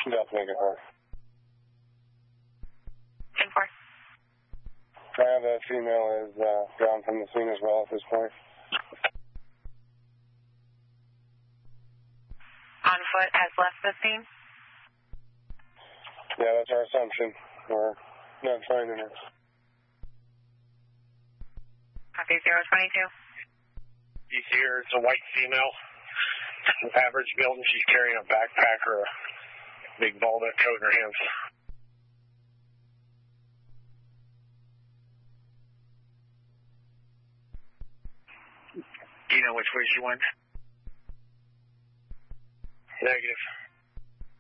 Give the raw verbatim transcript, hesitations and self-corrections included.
Definitely get her. ten four. I have a female is uh, gone from the scene as well at this point. On foot has left the scene? Yeah, that's our assumption. We're not finding her. Copy zero twenty-two. You see her, it's a white female, average build, and she's carrying a backpack or a big walnut coat in her hands. Do you know which way she went? Negative.